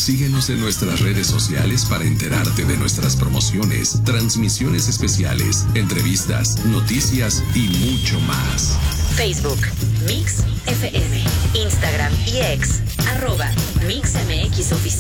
Síguenos en nuestras redes sociales para enterarte de nuestras promociones, transmisiones especiales, entrevistas, noticias y mucho más. Facebook, Mix FM, Instagram y X, @MixMX Oficial.